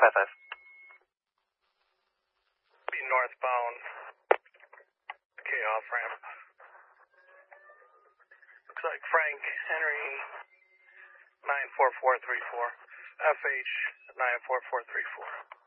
55. Be northbound. K off ramp. Looks like Frank Henry 94434. FH 94434.